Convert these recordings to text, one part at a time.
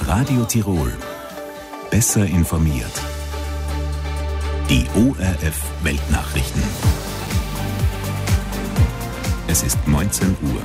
Radio Tirol. Besser informiert. Die ORF Weltnachrichten. Es ist 19 Uhr.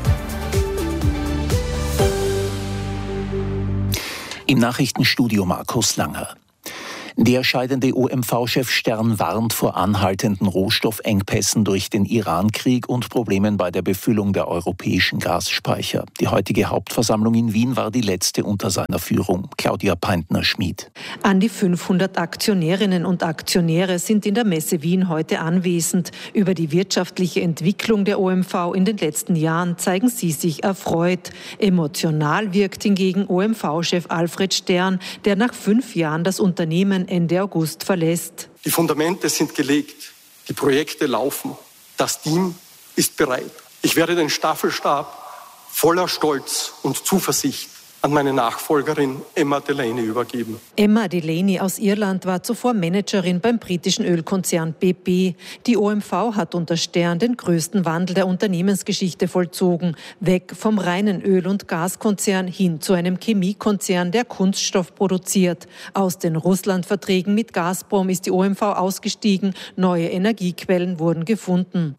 Im Nachrichtenstudio Markus Langer. Der scheidende OMV-Chef Stern warnt vor anhaltenden Rohstoffengpässen durch den Iran-Krieg und Problemen bei der Befüllung der europäischen Gasspeicher. Die heutige Hauptversammlung in Wien war die letzte unter seiner Führung. Claudia Peintner-Schmid. An die 500 Aktionärinnen und Aktionäre sind in der Messe Wien heute anwesend. Über die wirtschaftliche Entwicklung der OMV in den letzten Jahren zeigen sie sich erfreut. Emotional wirkt hingegen OMV-Chef Alfred Stern, der nach 5 Jahren das Unternehmen Ende August verlässt. Die Fundamente sind gelegt, die Projekte laufen, das Team ist bereit. Ich werde den Staffelstab voller Stolz und Zuversicht an meine Nachfolgerin Emma Delaney übergeben. Emma Delaney aus Irland war zuvor Managerin beim britischen Ölkonzern BP. Die OMV hat unter Stern den größten Wandel der Unternehmensgeschichte vollzogen. Weg vom reinen Öl- und Gaskonzern hin zu einem Chemiekonzern, der Kunststoff produziert. Aus den Russlandverträgen mit Gazprom ist die OMV ausgestiegen. Neue Energiequellen wurden gefunden.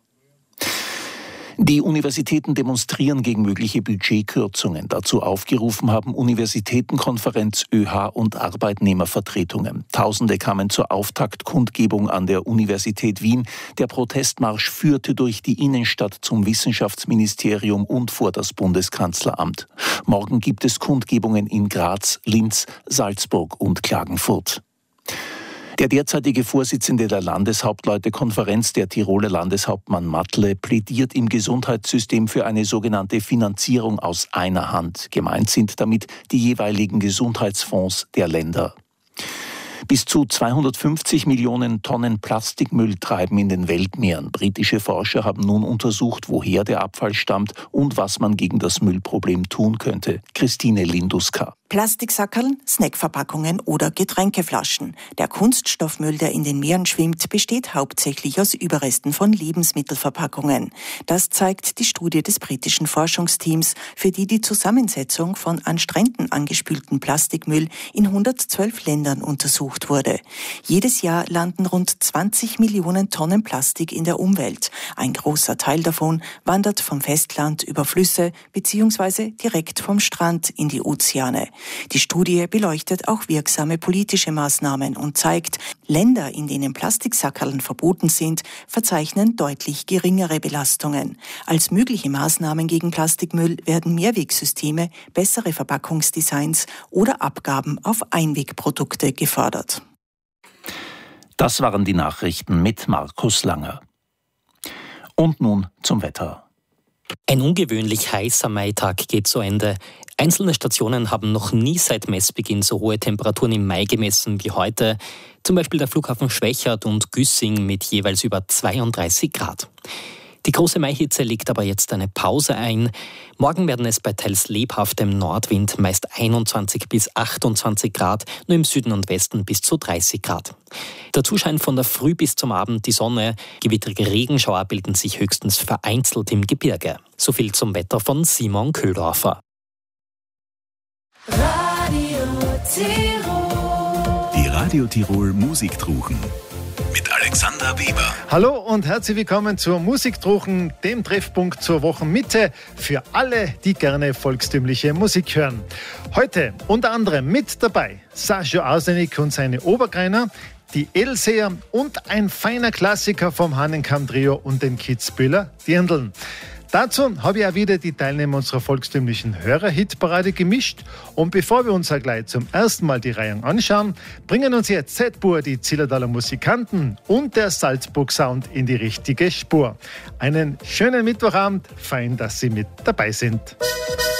Die Universitäten demonstrieren gegen mögliche Budgetkürzungen. Dazu aufgerufen haben Universitätenkonferenz, ÖH und Arbeitnehmervertretungen. Tausende kamen zur Auftaktkundgebung an der Universität Wien. Der Protestmarsch führte durch die Innenstadt zum Wissenschaftsministerium und vor das Bundeskanzleramt. Morgen gibt es Kundgebungen in Graz, Linz, Salzburg und Klagenfurt. Der derzeitige Vorsitzende der Landeshauptleutekonferenz, der Tiroler Landeshauptmann Matle, plädiert im Gesundheitssystem für eine sogenannte Finanzierung aus einer Hand. Gemeint sind damit die jeweiligen Gesundheitsfonds der Länder. Bis zu 250 Millionen Tonnen Plastikmüll treiben in den Weltmeeren. Britische Forscher haben nun untersucht, woher der Abfall stammt und was man gegen das Müllproblem tun könnte. Christine Linduska. Plastiksackerln, Snackverpackungen oder Getränkeflaschen. Der Kunststoffmüll, der in den Meeren schwimmt, besteht hauptsächlich aus Überresten von Lebensmittelverpackungen. Das zeigt die Studie des britischen Forschungsteams, für die Zusammensetzung von an Stränden angespülten Plastikmüll in 112 Ländern untersucht wurde. Jedes Jahr landen rund 20 Millionen Tonnen Plastik in der Umwelt. Ein großer Teil davon wandert vom Festland über Flüsse bzw. direkt vom Strand in die Ozeane. Die Studie beleuchtet auch wirksame politische Maßnahmen und zeigt, Länder, in denen Plastiksackerln verboten sind, verzeichnen deutlich geringere Belastungen. Als mögliche Maßnahmen gegen Plastikmüll werden Mehrwegsysteme, bessere Verpackungsdesigns oder Abgaben auf Einwegprodukte gefördert. Das waren die Nachrichten mit Markus Langer. Und nun zum Wetter. Ein ungewöhnlich heißer Maitag geht zu Ende. Einzelne Stationen haben noch nie seit Messbeginn so hohe Temperaturen im Mai gemessen wie heute. Zum Beispiel der Flughafen Schwechat und Güssing mit jeweils über 32 Grad. Die große Maihitze legt aber jetzt eine Pause ein. Morgen werden es bei teils lebhaftem Nordwind meist 21 bis 28 Grad, nur im Süden und Westen bis zu 30 Grad. Dazu scheint von der Früh bis zum Abend die Sonne. Gewittrige Regenschauer bilden sich höchstens vereinzelt im Gebirge. So viel zum Wetter von Simon Köhldorfer. Radio Tirol. Die Radio Tirol Musiktruchen mit Alexander Weber. Hallo und herzlich willkommen zur Musiktruchen, dem Treffpunkt zur Wochenmitte für alle, die gerne volkstümliche Musik hören. Heute unter anderem mit dabei Sergio Ausenik und seine Obergreiner, die Edelseher und ein feiner Klassiker vom Hahnenkamm-Trio und den Kitzbüheler Dirndln. Dazu habe ich auch wieder die Teilnehmer unserer volkstümlichen Hörerhitparade gemischt. Und bevor wir uns gleich zum ersten Mal die Reihung anschauen, bringen uns jetzt Z-Bur, die Zillertaler Musikanten und der Salzburg-Sound in die richtige Spur. Einen schönen Mittwochabend, fein, dass Sie mit dabei sind.